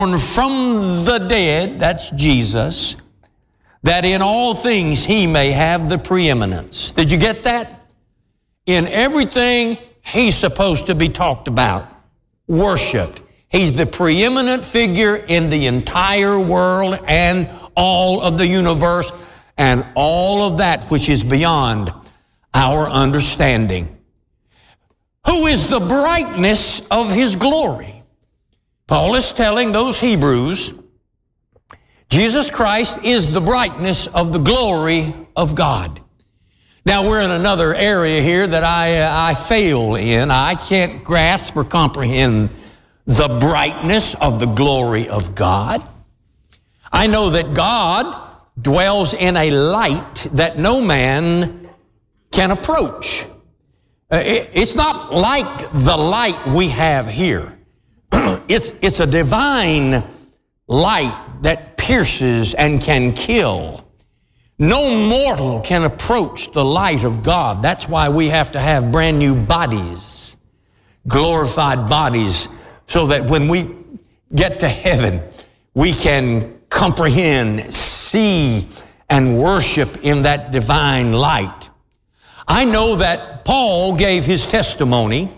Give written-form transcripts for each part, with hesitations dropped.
from the dead, that's Jesus, that in all things he may have the preeminence. Did you get that? In everything he's supposed to be talked about, worshiped. He's the preeminent figure in the entire world and all of the universe and all of that which is beyond our understanding. Who is the brightness of his glory? Paul is telling those Hebrews, Jesus Christ is the brightness of the glory of God. Now we're in another area here that I fail in. I can't grasp or comprehend the brightness of the glory of God. I know that God dwells in a light that no man can approach. It's not like the light we have here. It's a divine light that pierces and can kill. No mortal can approach the light of God. That's why we have to have brand new bodies, glorified bodies, so that when we get to heaven, we can comprehend, see, and worship in that divine light. I know that Paul gave his testimony,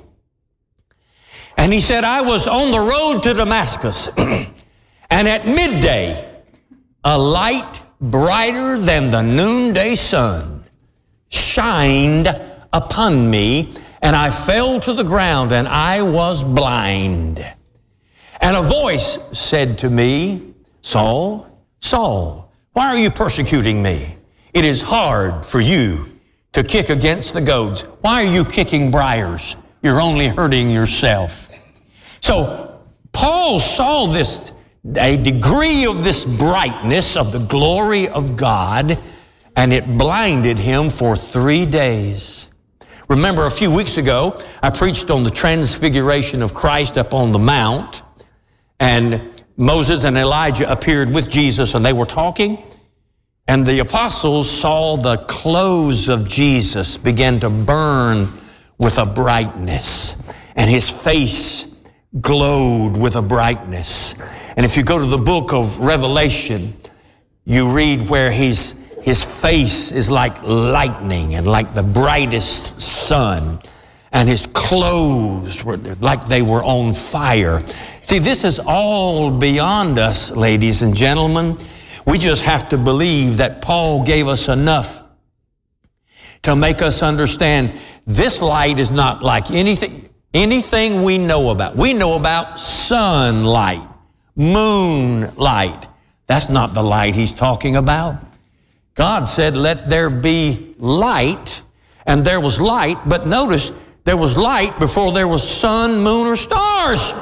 and he said, I was on the road to Damascus, and at midday, a light brighter than the noonday sun shined upon me, and I fell to the ground, and I was blind. And a voice said to me, Saul, Saul, why are you persecuting me? It is hard for you to kick against the goads. Why are you kicking briars? You're only hurting yourself. So Paul saw a degree of this brightness of the glory of God, and it blinded him for 3 days. Remember, a few weeks ago, I preached on the transfiguration of Christ up on the mount, and Moses and Elijah appeared with Jesus, and they were talking, and the apostles saw the clothes of Jesus begin to burn with a brightness, and his face glowed with a brightness. And if you go to the book of Revelation, you read where his face is like lightning and like the brightest sun, and his clothes were like they were on fire. See, this is all beyond us, ladies and gentlemen. We just have to believe that Paul gave us enough to make us understand this light is not like anything we know about. We know about sunlight, moonlight. That's not the light he's talking about. God said, let there be light, and there was light, but notice there was light before there was sun, moon, or stars.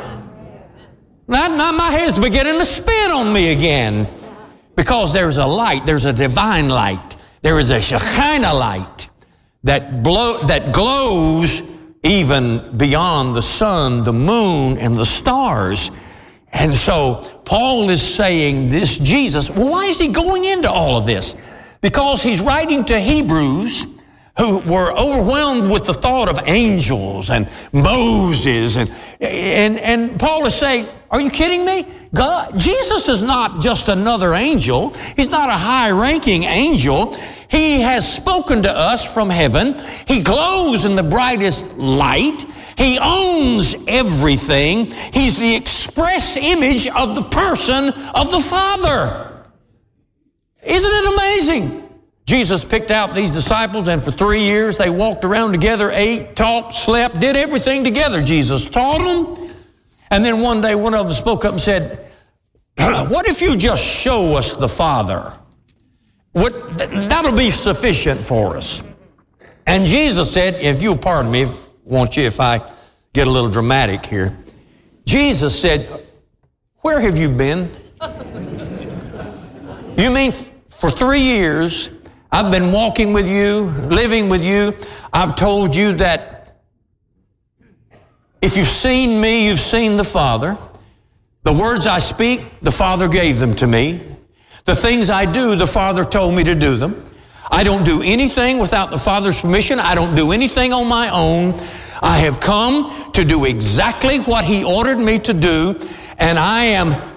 Now my head's beginning to spin on me again, because there's a light, there's a divine light. There is a Shekinah light that glows even beyond the sun, the moon, and the stars. And so Paul is saying this Jesus, why is he going into all of this? Because he's writing to Hebrews who were overwhelmed with the thought of angels and Moses. And Paul is saying, are you kidding me? Jesus is not just another angel. He's not a high-ranking angel. He has spoken to us from heaven. He glows in the brightest light. He owns everything. He's the express image of the person of the Father. Isn't it amazing? Jesus picked out these disciples, and for 3 years they walked around together, ate, talked, slept, did everything together. Jesus taught them. And then one day one of them spoke up and said, what if you just show us the Father? That'll be sufficient for us. And Jesus said, if you'll pardon me, if I get a little dramatic here. Jesus said, where have you been? You mean for 3 years, I've been walking with you, living with you. I've told you that if you've seen me, you've seen the Father. The words I speak, the Father gave them to me. The things I do, the Father told me to do them. I don't do anything without the Father's permission. I don't do anything on my own. I have come to do exactly what He ordered me to do, and I am